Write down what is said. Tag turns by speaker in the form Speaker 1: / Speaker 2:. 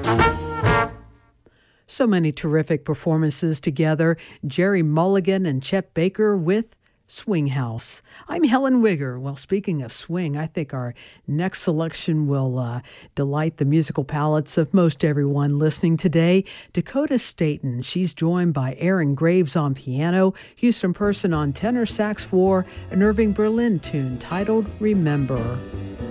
Speaker 1: So many terrific performances together. Jerry Mulligan and Chet Baker with Swing House. I'm Helen Wigger. Well, speaking of swing, I think our next selection will delight the musical palates of most everyone listening today. Dakota Staton. She's joined by Aaron Graves on piano, Houston Person on tenor sax for an Irving Berlin tune titled Remember.